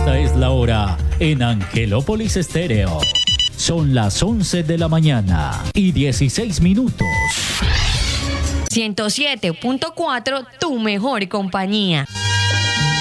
Esta es la hora en Angelópolis Estéreo. Son las 11 de la mañana y 16 minutos. 107.4, tu mejor compañía.